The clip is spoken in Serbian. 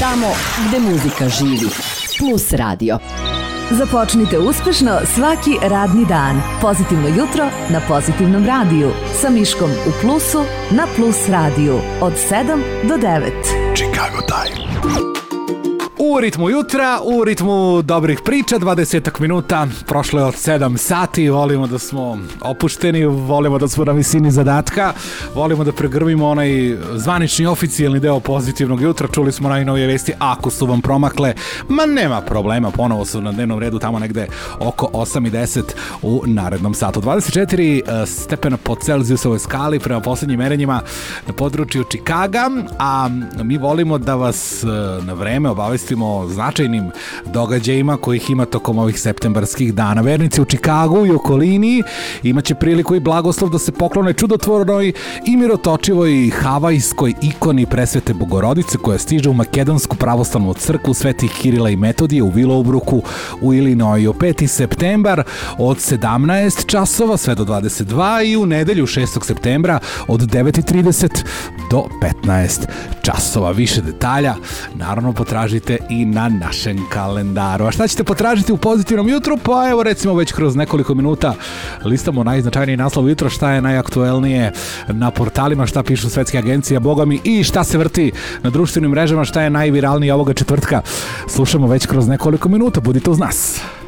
Tamo gde muzika živi. Plus radio. Započnite uspešno svaki radni dan. Pozitivno jutro na Pozitivnom radiju. Sa Miškom u Plusu na Plus radiju. Od 7 do 9. Chicago Time. U ritmu jutra, u ritmu dobrih priča, 20 minuta, prošlo je od 7 sati, volimo da smo opušteni, volimo da smo na visini zadatka, volimo da pregrmimo onaj zvanični oficijalni deo Pozitivnog jutra, čuli smo najnovije vesti, ako su vam promakle, ma nema problema, ponovo su na dnevnom redu tamo negde oko 8:10 u narednom satu. 24 stepena po Celzijusovoj skali prema posljednjim merenjima na području Čikaga, a mi volimo da vas na vreme obavestimo o značajnim događajima kojih ima tokom ovih septembarskih dana. Vernici u Čikagu i okolini imaće priliku i blagoslov da se poklone čudotvornoj i mirotočivoj havajskoj ikoni Presvete Bogorodice koja stiže u Makedonsku pravoslavnu crkvu Svetih Kirila i Metodije u Willowbrooku u Illinoisu. 5. septembar od 17 časova sve do 22 i u nedelju 6. septembra od 9:30 do 15 časova. Više detalja naravno potražite i na našem kalendaru. A šta ćete potražiti u Pozitivnom jutru? Pa evo recimo već kroz nekoliko minuta listamo najznačajniji naslov jutra, šta je najaktuelnije na portalima, šta pišu svetske agencije, boga mi, i šta se vrti na društvenim mrežama, šta je najviralnije ovoga četvrtka. Slušamo već kroz nekoliko minuta, budite uz nas.